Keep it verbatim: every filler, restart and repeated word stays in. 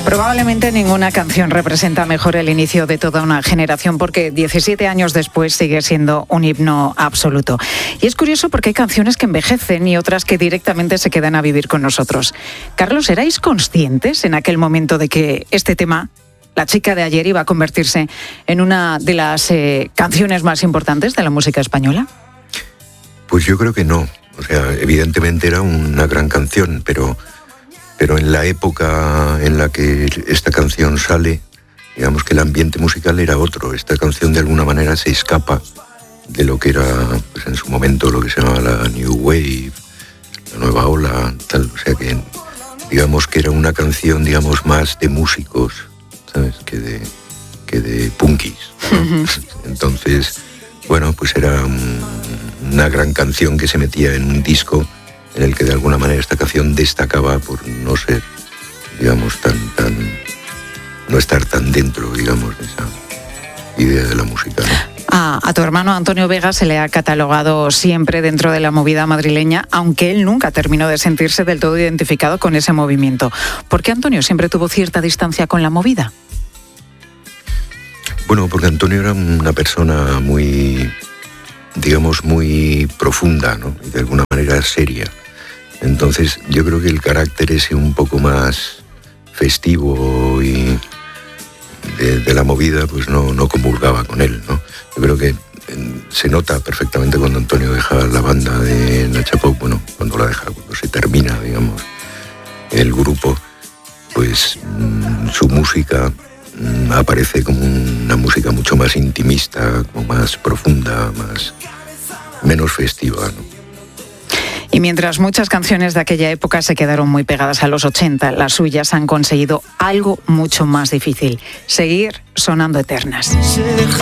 Probablemente ninguna canción representa mejor el inicio de toda una generación porque diecisiete años después sigue siendo un himno absoluto. Y es curioso porque hay canciones que envejecen y otras que directamente se quedan a vivir con nosotros. Carlos, ¿erais conscientes en aquel momento de que este tema, La chica de ayer, iba a convertirse en una de las eh, canciones más importantes de la música española? Pues yo creo que no. O sea, evidentemente era una gran canción, pero... Pero en la época en la que esta canción sale, digamos que el ambiente musical era otro. Esta canción de alguna manera se escapa de lo que era, pues en su momento, lo que se llamaba la New Wave, la nueva ola, tal. O sea que, digamos que era una canción, digamos, más de músicos, ¿sabes? Que de, que de punkis, ¿no? Uh-huh. Entonces, bueno, pues era un, una gran canción que se metía en un disco en el que de alguna manera esta canción destacaba por no ser, digamos, tan, tan, no estar tan dentro, digamos, de esa idea de la música, ¿no? Ah, a tu hermano Antonio Vega se le ha catalogado siempre dentro de la movida madrileña, aunque él nunca terminó de sentirse del todo identificado con ese movimiento. ¿Por qué Antonio siempre tuvo cierta distancia con la movida? Bueno, porque Antonio era una persona muy, digamos, muy profunda, ¿no? Y de alguna manera seria. Entonces yo creo que el carácter ese un poco más festivo y de, de la movida pues no, no comulgaba con él, ¿no? Yo creo que en, se nota perfectamente cuando Antonio deja la banda de Nacha Pop, bueno, cuando la deja, cuando se termina, digamos, el grupo, pues mmm, su música mmm, aparece como una música mucho más intimista, como más profunda, más menos festiva, ¿no? Y mientras muchas canciones de aquella época se quedaron muy pegadas a los ochenta, las suyas han conseguido algo mucho más difícil: seguir sonando eternas.